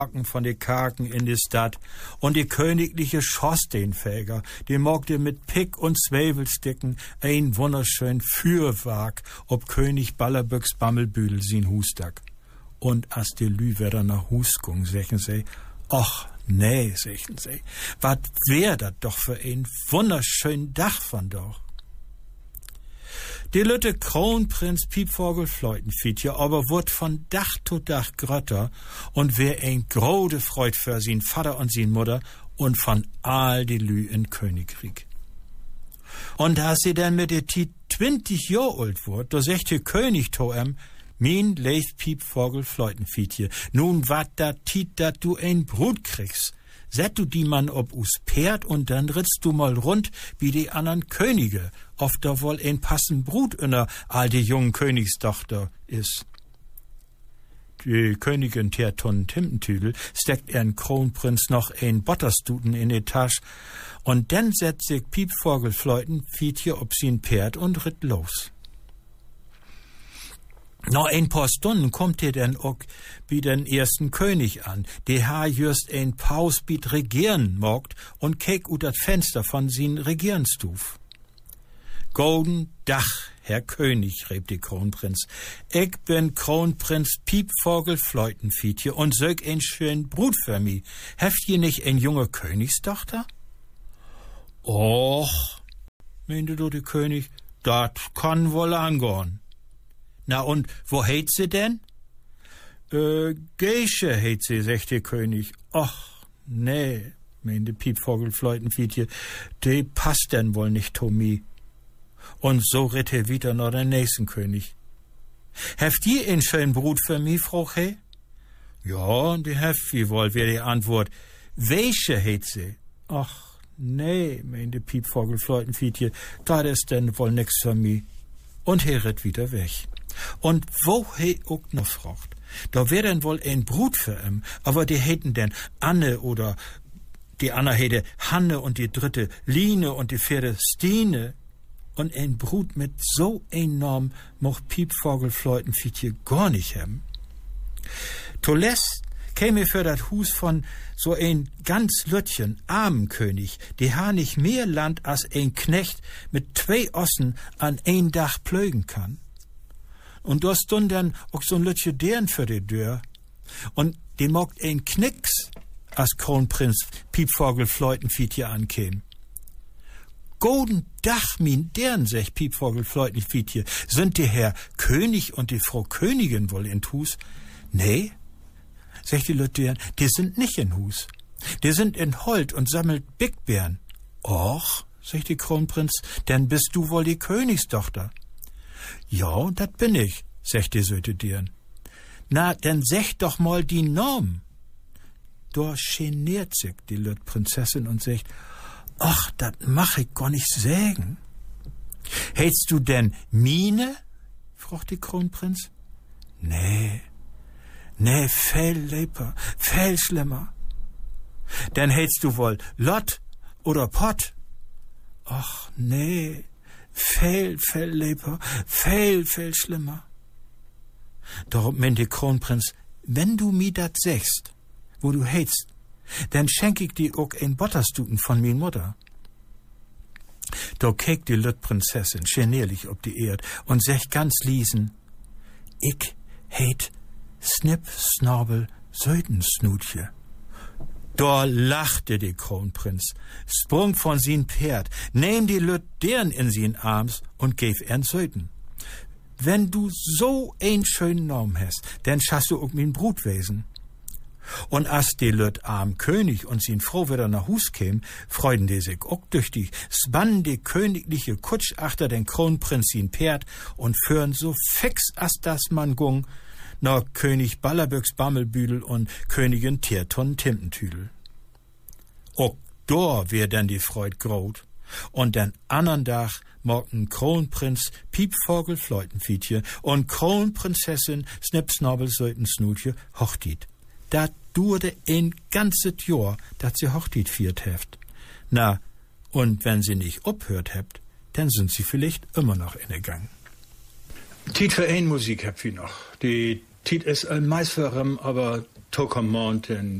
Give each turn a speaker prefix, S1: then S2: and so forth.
S1: von de Kaken in die Stadt und die königliche Schornsteinfeger, die mogte mit Pick und Zwiebelsticken ein wunderschön Fürwag ob König Ballerböcks Bammelbüdel sin Hustag. Und as de Lü wieder nach Hus gung, sächen sie, och, nee, sächen sie, wat wär dat doch für ein wunderschön Dach von doch. Die lütte Kronprinz Piepvogel Fleutenfietje aber wurd von Dach zu Dach grötter und wär ein grode Freud für sin Vater und sin Mutter und von all die Lü in Königreich. Und as sie denn mit der Tiet 20 Jahr alt wurd, da sechte König to min lecht Piepvogel Fleutenfietje, nun wat dat Tiet, dat du ein Brut kriegst. Set du die Mann ob us Pferd und dann ritzt du mal rund wie die andern Könige, oft da wohl ein passen Brut inner all die jungen Königstochter is. Die Königin Terton Timpentüdel steckt ihren Kronprinz noch ein Botterstuten in die Tasche und dann setzt sich Piepvogel Fleutenfietje ob sin Pferd und ritt los. Noch ein paar Stunden kommt ihr denn auch wie den ersten König an, der ha just ein Paus biet regieren mogt und keek ut dat Fenster von sin Regierenstuf. Golden Dach, Herr König, rieb die Kronprinz. Ich bin Kronprinz Piepvogel Fleutenfietje und sög ein schön Brut für mi. Heft ihr nicht ein junge Königstochter? Och, meinte du der König, dat kann wohl angehn. Na und wo heit sie denn? Geische heit sie, sagt der König. Och, nee, meinte Piepvogel Fleutenfietje, die passt denn wohl nicht to mi. Und so ritt er wieder nach der nächsten König. Heft ihr ein schön Brut für mi, Frau he? Ja, die heft wie wohl, wär die Antwort. Welche heit sie? Ach, nee, meinte Piepvogel Fleutenfietje, da ist denn wohl nix für mi. Und er ritt wieder weg. Und wo he auch noch fragt, da wär denn wohl ein Brut für aber die hätten denn Anne oder die Anna hätte Hanne und die dritte Line und die vierte Stine. Und ein Brut mit so enorm mocht Piepvogel Fleutenfietje gar nicht haben. Zuletzt käme für dat Hus von so ein ganz Lütchen, armen König, die ha nicht mehr Land als ein Knecht mit 2 Ossen an ein Dach plögen kann. Und da stund dann auch so ein Lütchen deren für die Tür. Und die mogt ein Knicks, als Kronprinz Piepvogel Fleutenfietje ankäm. Golden Dach, min deren, sech Piepvogel Fleutenfietje, sind die Herr König und die Frau Königin wohl in Hus? Nee, sech die Lütchen, die sind nicht in Hus. Die sind in Holt und sammelt Bigbeeren. Och, sech die Kronprinz, denn bist du wohl die Königstochter? Ja, dat bin ich, sech die Söte deren. Na, denn sech doch mal die Norm. Da geniert sich die Lüt Prinzessin und sagt, ach, dat mach ich gar nicht sägen. Hältst du denn Mine? fragt die Kronprinz. Nee, viel leper, viel schlimmer. Denn hältst du wohl Lott oder Pott? Ach, nee, viel leper, viel schlimmer. Darum meint der Kronprinz, wenn du mi dat sägst, wo du hältst, dann schenk ich dir auch ein Botterstuten von min Mutter. Da keek die Lüt-Prinzessin genierlich ob die Erd und sech ganz liesen, ich heit Snip, Snabel, Sötensnutje. Da lachte der Kronprinz, sprung von sin Pferd, nehm die Lüt deren in sin Arms und gäf ern Söten. Wenn du so ein schönen Namen hast, dann schaffst du auch min Brutwesen. Und as de Lüt arm König und sin Frau wieder nach Hus käm, freuden die sich auch durch die spannen die königliche Kutsch achter den Kronprinz sin Pferd und führen so fix as das man gung, nach König Ballerböcks Bammelbüdel und Königin Terton Timpentüdel. Auch da wär denn die Freud grot. Und den andern Tag morgen Kronprinz Piepvogel Fleutenfietje und Kronprinzessin Snipsnabel Sötensnutje Hochtit. Dat duurde ein ganzes Jahr, dat sie Hochtit viert heft. Na, und wenn sie nicht obhört hebt, dann sind sie vielleicht immer noch in der Gang. Tiet für ein Musik hab ich noch. Die Tiet ist meist für aber Tokermonten